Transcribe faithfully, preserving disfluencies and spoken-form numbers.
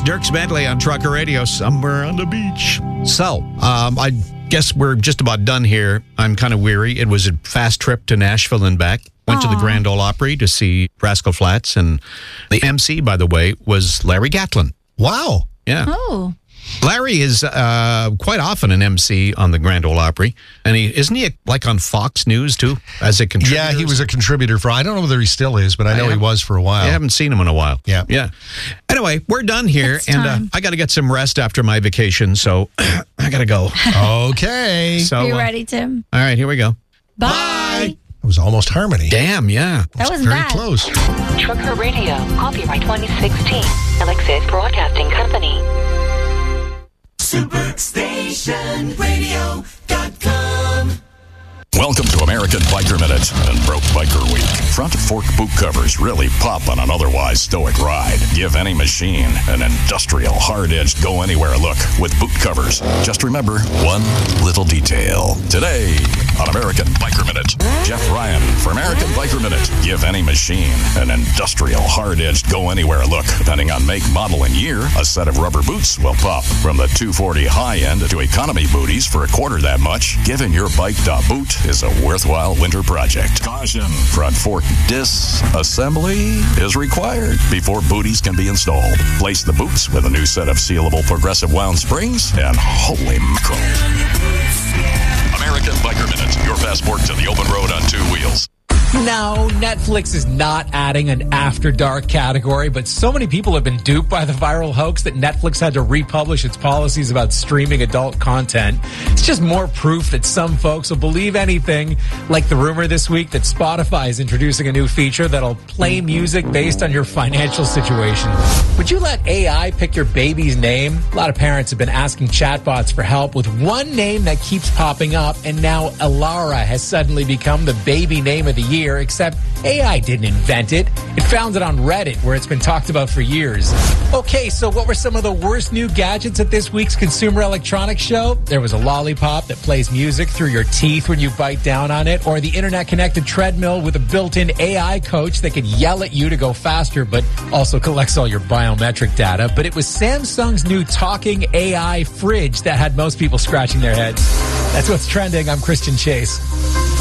Dierks Bentley on Trucker Radio, somewhere on the beach. So, um, I guess we're just about done here. I'm kind of weary. It was a fast trip to Nashville and back. Went Aww. to the Grand Ole Opry to see Rascal Flatts. And the M C, by the way, was Larry Gatlin. Wow. Yeah. Oh. Larry is uh, quite often an M C on the Grand Ole Opry, and he isn't he like on Fox News too as a contributor? Yeah, he was a contributor for. I don't know whether he still is, but I know I he was for a while. I haven't seen him in a while. Yeah, yeah. Anyway, we're done here, it's and uh, I got to get some rest after my vacation, so I got to go. Okay. So, Are you uh, ready, Tim? All right, here we go. Bye. Bye. It was almost harmony. Damn, yeah. That was very bad. close. Trucker Radio, copyright twenty sixteen, Alexis Broadcasting Company. Superstation Radio dot com. Welcome to American Biker Minute and Broke Biker Week. Front fork boot covers really pop on an otherwise stoic ride. Give any machine an industrial, hard-edged, go-anywhere look with boot covers. Just remember one little detail. Today on American Biker Minute, Jeff Ryan for American Biker Minute. Give any machine an industrial, hard-edged, go-anywhere look. Depending on make, model, and year, a set of rubber boots will pop. From the two forty high-end to economy booties for a quarter that much, giving your bike a boot is a worthwhile winter project. Caution, front fork disassembly is required before booties can be installed. Place the boots with a new set of sealable progressive wound springs, and holy mackerel. American Biker Minute, your passport to the open road on two wheels. No, Netflix is not adding an After Dark category, but so many people have been duped by the viral hoax that Netflix had to republish its policies about streaming adult content. It's just more proof that some folks will believe anything, like the rumor this week that Spotify is introducing a new feature that'll play music based on your financial situation. Would you let A I pick your baby's name? A lot of parents have been asking chatbots for help with one name that keeps popping up, and now Alara has suddenly become the baby name of the year. Except A I didn't invent it. It found it on Reddit, where it's been talked about for years. Okay, so what were some of the worst new gadgets at this week's Consumer Electronics Show? There was a lollipop that plays music through your teeth when you bite down on it, or the internet-connected treadmill with a built-in A I coach that could yell at you to go faster, but also collects all your biometric data. But it was Samsung's new talking A I fridge that had most people scratching their heads. That's what's trending. I'm Christian Chase.